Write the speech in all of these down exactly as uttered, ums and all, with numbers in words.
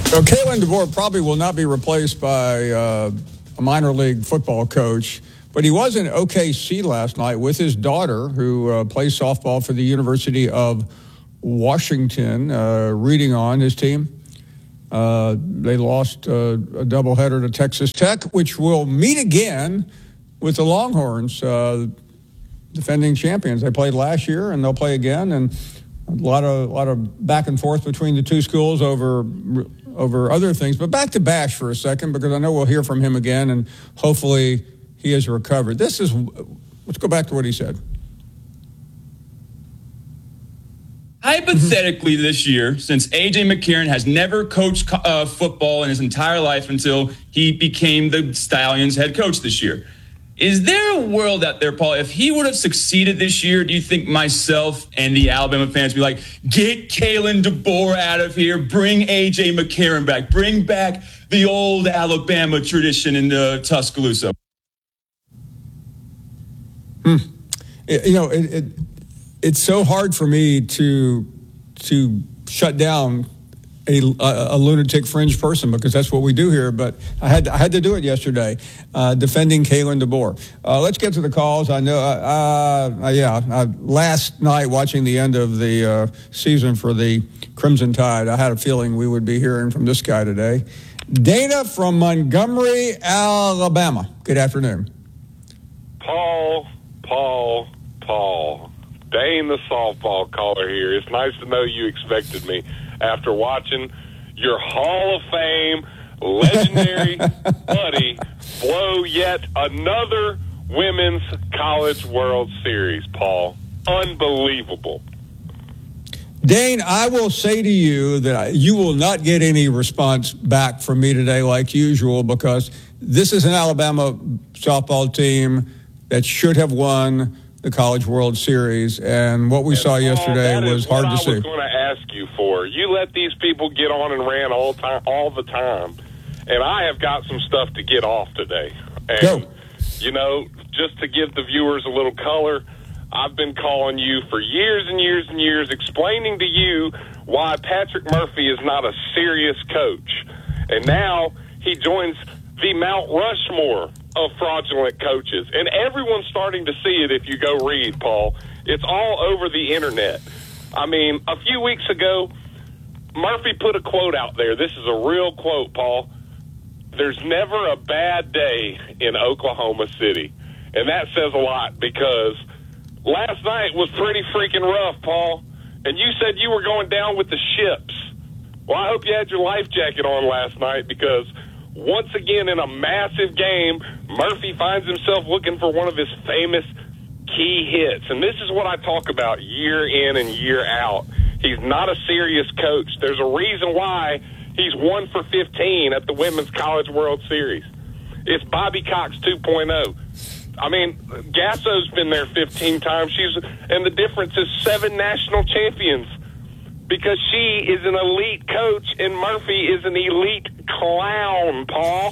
So Kalen DeBoer probably will not be replaced by uh, a minor league football coach, but he was in O K C last night with his daughter, who uh, plays softball for the University of Washington, uh, reading on his team. Uh, they lost uh, a doubleheader to Texas Tech, which will meet again with the Longhorns, uh, defending champions. They played last year, and they'll play again. And a lot of a lot of back and forth between the two schools over over other things. But back to Bash for a second, because I know we'll hear from him again, and hopefully he has recovered. This is let's go back to what he said. Hypothetically, this year, since A J. McCarron has never coached uh, football in his entire life until he became the Stallions head coach this year, is there a world out there, Paul, if he would have succeeded this year, do you think myself and the Alabama fans would be like, get Kalen DeBoer out of here, bring A J. McCarron back, bring back the old Alabama tradition in uh, Tuscaloosa? Hmm. You know, it, it it's so hard for me to to shut down a, a, a lunatic fringe person, because that's what we do here. But I had I had to do it yesterday, uh, defending Kalen DeBoer. Uh, let's get to the calls. I know, uh, uh, yeah, uh, last night watching the end of the uh, season for the Crimson Tide, I had a feeling we would be hearing from this guy today. Dana from Montgomery, Alabama. Good afternoon. Paul, Paul, Paul. Dane, the softball caller here. It's nice to know you expected me after watching your Hall of Fame legendary buddy blow yet another Women's College World Series, Paul. Unbelievable. Dane, I will say to you that you will not get any response back from me today like usual, because this is an Alabama softball team that should have won the College World Series, and what we and saw Paul, yesterday was hard to see. That is what I was going to ask you for. You let these people get on and ran all time, all the time, and I have got some stuff to get off today. And, Go. You know, just to give the viewers a little color, I've been calling you for years and years and years, explaining to you why Patrick Murphy is not a serious coach, and now he joins the Mount Rushmore of fraudulent coaches. And everyone's starting to see it if you go read, Paul. It's all over the internet. I mean, a few weeks ago, Murphy put a quote out there. This is a real quote, Paul. There's never a bad day in Oklahoma City. And that says a lot, because last night was pretty freaking rough, Paul. And you said you were going down with the ships. Well, I hope you had your life jacket on last night, because once again, in a massive game, Murphy finds himself looking for one of his famous key hits. And this is what I talk about year in and year out. He's not a serious coach. There's a reason why he's one for fifteen at the Women's College World Series. It's Bobby Cox two point oh. I mean, Gasso's been there fifteen times. She's, and the difference is seven national champions, because she is an elite coach and Murphy is an elite clown, Paul.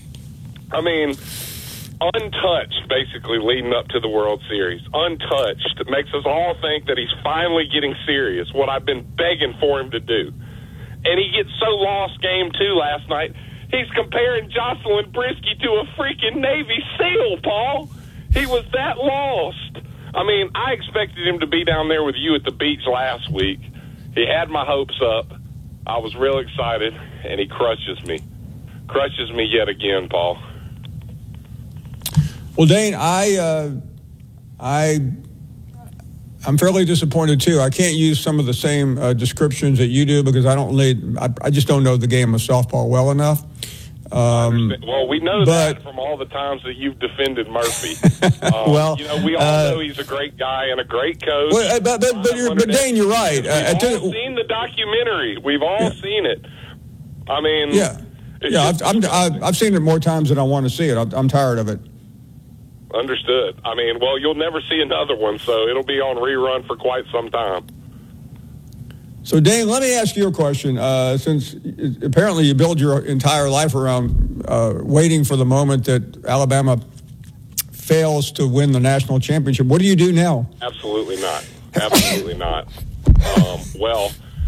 I mean, untouched, basically, leading up to the World Series. Untouched. It makes us all think that he's finally getting serious, what I've been begging for him to do. And he gets so lost game two last night. He's comparing Jocelyn Brisky to a freaking Navy SEAL, Paul. He was that lost. I mean, I expected him to be down there with you at the beach last week. He had my hopes up. I was real excited, and he crushes me. Crushes me yet again, Paul. Well, Dane, I, uh, I, I'm fairly disappointed too. I can't use some of the same uh, descriptions that you do, because I don't lead. I, I just don't know the game of softball well enough. Um, well, we know but, that from all the times that you've defended Murphy. Um, well, you know, we all uh, know he's a great guy and a great coach. Well, but but, but, you're, but Dane, you're right. We've uh, all seen the documentary. We've all yeah. seen it. I mean, yeah, yeah. I've, I'm, I've I've seen it more times than I want to see it. I'm, I'm tired of it. Understood. I mean, well, you'll never see another one, so it'll be on rerun for quite some time. So, Dane, let me ask you a question. Uh, since apparently you build your entire life around uh, waiting for the moment that Alabama fails to win the national championship, what do you do now? Absolutely not. Absolutely not. Um, well,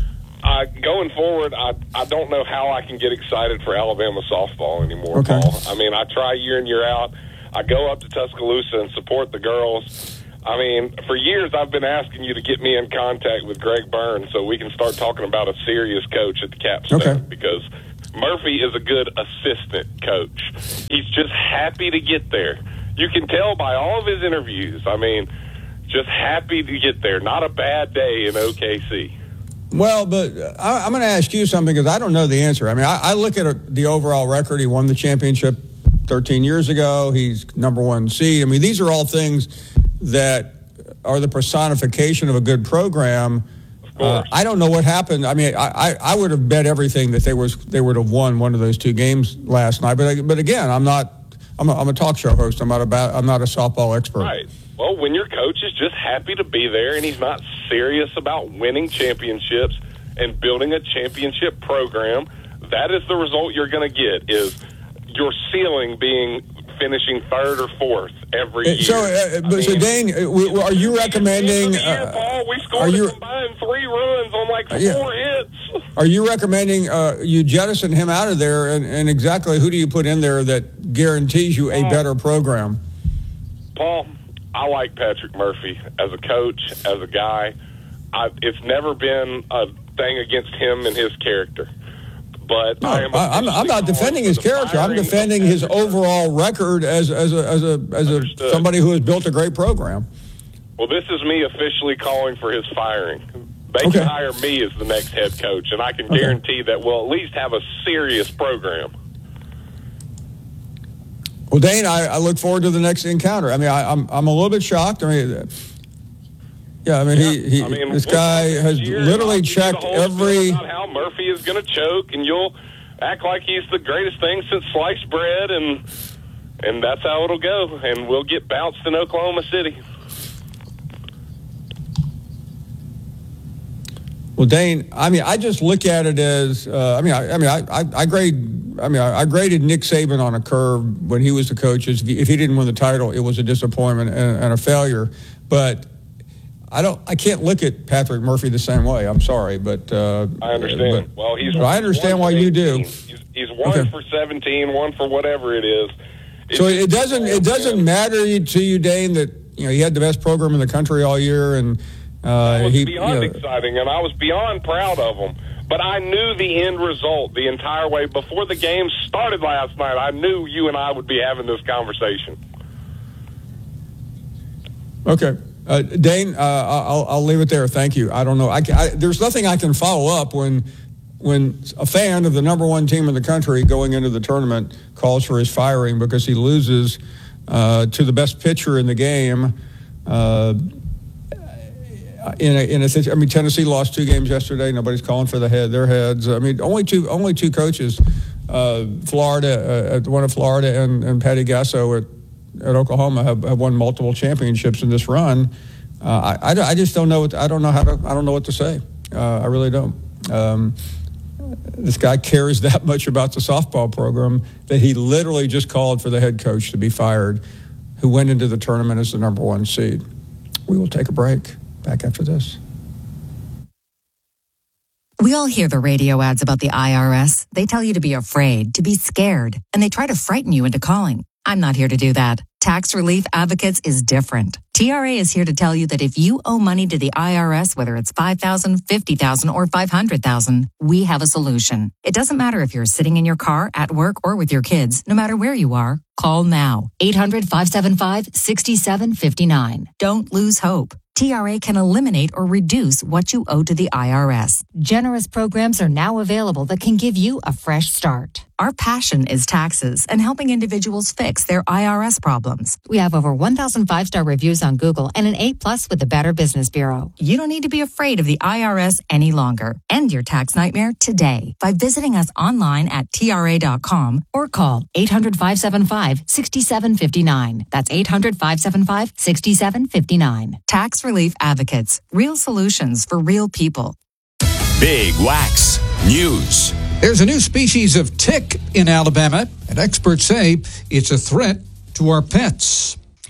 I, going forward, I, I don't know how I can get excited for Alabama softball anymore, Okay. Paul. I mean, I try year in, year out. I go up to Tuscaloosa and support the girls. I mean, for years I've been asking you to get me in contact with Greg Burns so we can start talking about a serious coach at the capstone, Okay. because Murphy is a good assistant coach. He's just happy to get there. You can tell by all of his interviews. I mean, just happy to get there. Not a bad day in O K C. Well, but I, I'm going to ask you something because I don't know the answer. I mean, I, I look at a, the overall record. He won the championship thirteen years ago. He's number one seed. I mean, these are all things that are the personification of a good program. Uh, I don't know what happened. I mean, I, I, I would have bet everything that they was they would have won one of those two games last night. But but again, I'm not. I'm a, I'm a talk show host. I'm not about. I'm not a softball expert. Right. Well, when your coach is just happy to be there and he's not serious about winning championships and building a championship program, that is the result you're going to get, is your ceiling being finishing third or fourth every year. So, uh, but, I so mean, Dane, uh, are you recommending? Year, Uh, Paul, we scored are you, a combined three runs on like four yeah. hits. Are you recommending uh, you jettison him out of there, and, and exactly who do you put in there that guarantees you a Paul, better program? Paul, I like Patrick Murphy as a coach, as a guy. I, it's never been a thing against him and his character. But No, I am I, I'm, I'm not defending his character. I'm defending his overall record as as a as a as a Understood. somebody who has built a great program. Well, this is me officially calling for his firing. They Okay. can hire me as the next head coach, and I can Okay. guarantee that we'll at least have a serious program. Well, Dane, I, I look forward to the next encounter. I mean, I, I'm I'm a little bit shocked. I mean, yeah, I mean, Yeah, he, he I mean, this we'll guy talk has next year, literally and I'll give you checked the whole every. spiel about how Murphy is going to choke, and you'll act like he's the greatest thing since sliced bread, and and that's how it'll go. And we'll get bounced in Oklahoma City. Well, Dane, I mean, I just look at it as, uh, I mean, I, I mean, I, I, I grade, I mean, I, I graded Nick Saban on a curve when he was the coach. If he, if he didn't win the title, it was a disappointment and, and a failure. But I don't, I can't look at Patrick Murphy the same way. I'm sorry, but uh, I understand. But, well, he's. but I understand why one for you do. He's, he's one Okay. for seventeen, one for whatever it is. It's So just- it doesn't, it doesn't matter to you, Dane, that you know he had the best program in the country all year, and uh, It was he beyond you know, exciting, and I was beyond proud of him. But I knew the end result the entire way. Before the game started last night, I knew you and I would be having this conversation. Okay. Uh, Dane, uh, I'll, I'll leave it there. Thank you. I don't know. I, I, there's nothing I can follow up when when a fan of the number one team in the country going into the tournament calls for his firing because he loses uh, to the best pitcher in the game. Uh, in a, in a, I mean, Tennessee lost two games yesterday. Nobody's calling for the head, their heads. I mean, only two only two coaches, uh, Florida, uh, one of Florida and, and Patty Gasso at at Oklahoma have, have won multiple championships in this run. Uh, I, I, I just don't know what I don't know how to I don't know what to say. Uh, I really don't. Um, this guy cares that much about the softball program that he literally just called for the head coach to be fired, who went into the tournament as the number one seed. We will take a break. Back after this. We all hear the radio ads about the I R S. They tell you to be afraid, to be scared, and they try to frighten you into calling. I'm not here to do that. Tax Relief Advocates is different. T R A is here to tell you that if you owe money to the I R S, whether it's five thousand dollars, fifty thousand dollars, or five hundred thousand dollars, we have a solution. It doesn't matter if you're sitting in your car, at work, or with your kids. No matter where you are, call now. eight hundred, five seven five, six seven five nine. Don't lose hope. T R A can eliminate or reduce what you owe to the I R S. Generous programs are now available that can give you a fresh start. Our passion is taxes and helping individuals fix their I R S problems. We have over one thousand five-star reviews on Google and an A plus with the Better Business Bureau. You don't need to be afraid of the I R S any longer. End your tax nightmare today by visiting us online at T R A dot com or call eight hundred, five seven five, six seven five nine. That's eight hundred, five seven five, six seven five nine. Tax Relief Advocates. Real solutions for real people. Big Wax News. There's a new species of tick in Alabama, and experts say it's a threat to our pets.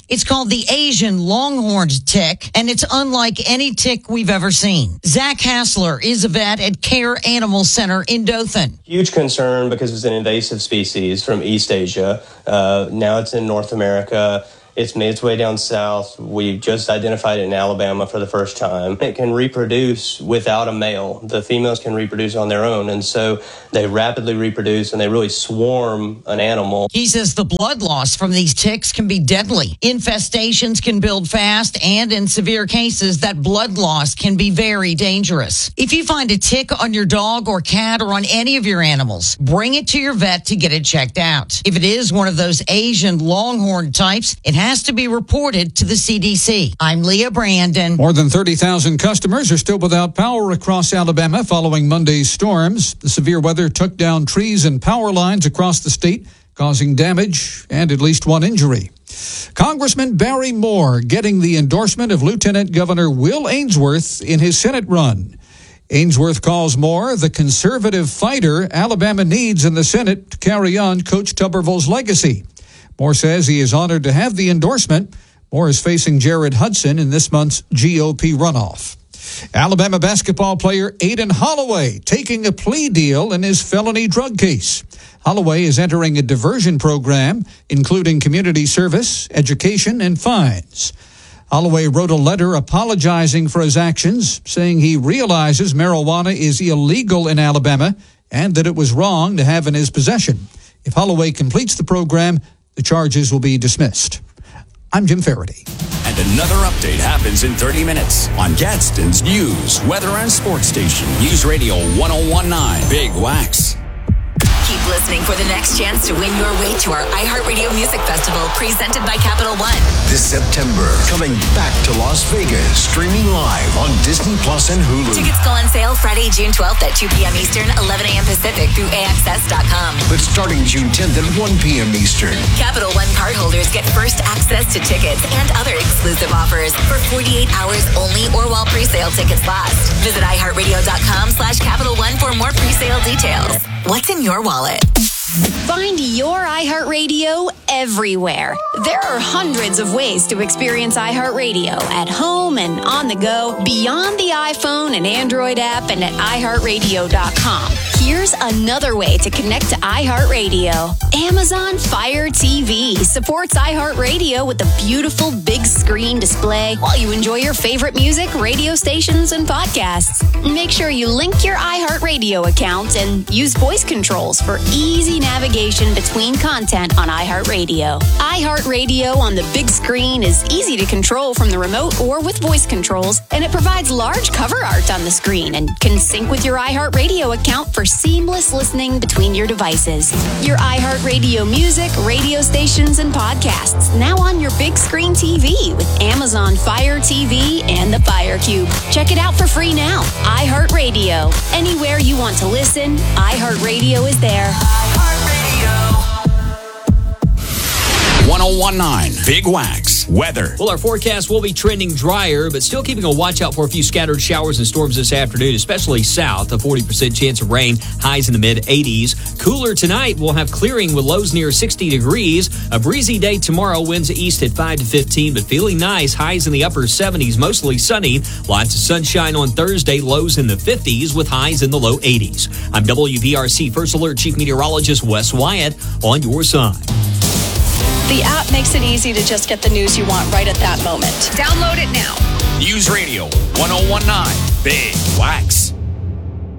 It's called the Asian longhorned tick, and it's unlike any tick we've ever seen. Zach Hassler is a vet at Care Animal Center in Dothan. Huge concern because it's an invasive species from East Asia. Uh, now it's in North America. It's made its way down south. We just identified it in Alabama for the first time. It can reproduce without a male. The females can reproduce on their own, and so they rapidly reproduce and they really swarm an animal. He says the blood loss from these ticks can be deadly. Infestations can build fast, and in severe cases, that blood loss can be very dangerous. If you find a tick on your dog or cat or on any of your animals, bring it to your vet to get it checked out. If it is one of those Asian longhorn types, it has has to be reported to the C D C. I'm Leah Brandon. More than thirty thousand customers are still without power across Alabama following Monday's storms. The severe weather took down trees and power lines across the state, causing damage and at least one injury. Congressman Barry Moore getting the endorsement of Lieutenant Governor Will Ainsworth in his Senate run. Ainsworth calls Moore the conservative fighter Alabama needs in the Senate to carry on Coach Tuberville's legacy. Moore says he is honored to have the endorsement. Moore is facing Jared Hudson in this month's G O P runoff. Alabama basketball player Aiden Holloway taking a plea deal in his felony drug case. Holloway is entering a diversion program, including community service, education, and fines. Holloway wrote a letter apologizing for his actions, saying he realizes marijuana is illegal in Alabama and that it was wrong to have in his possession. If Holloway completes the program, the charges will be dismissed. I'm Jim Faraday. And another update happens in thirty minutes on Gadsden's News, Weather, and Sports Station. News Radio one oh one point nine Big Wax. Keep listening for the next chance to win your way to our iHeartRadio Music Festival presented by Capital One. This September, coming back to Las Vegas, streaming live on Disney Plus and Hulu. Tickets go on sale Friday, June twelfth at two p.m. Eastern, eleven a.m. Pacific through A X S dot com. But starting June tenth at one p.m. Eastern. Capital One cardholders get first access to tickets and other exclusive offers for forty-eight hours only or while pre-sale tickets last. Visit iHeartRadio.com slash Capital One for more pre-sale details. What's in your wallet? Find your iHeartRadio everywhere. There are hundreds of ways to experience iHeartRadio at home and on the go, beyond the iPhone and Android app and at i heart radio dot com. Here's another way to connect to iHeartRadio. Amazon Fire T V supports iHeartRadio with a beautiful big screen display while you enjoy your favorite music, radio stations, and podcasts. Make sure you link your iHeartRadio account and use voice controls for easy navigation between content on iHeartRadio. iHeartRadio on the big screen is easy to control from the remote or with voice controls, and it provides large cover art on the screen and can sync with your iHeartRadio account for seamless listening between your devices. Your iHeartRadio music, radio stations, and podcasts now on your big screen T V with Amazon Fire T V and the Fire Cube. Check it out for free now. iHeartRadio. Anywhere you want to listen, iHeartRadio is there. one oh one point nine Big Wax Weather. Well, our forecast will be trending drier, but still keeping a watch out for a few scattered showers and storms this afternoon, especially south. A forty percent chance of rain, highs in the mid eighties. Cooler tonight, we'll have clearing with lows near sixty degrees. A breezy day tomorrow, winds east at five to fifteen, but feeling nice. Highs in the upper seventies, mostly sunny. Lots of sunshine on Thursday, lows in the fifties with highs in the low eighties. I'm W V R C First Alert Chief Meteorologist Wes Wyatt on your side. The app makes it easy to just get the news you want right at that moment. Download it now. News Radio one oh one point nine Big Wax.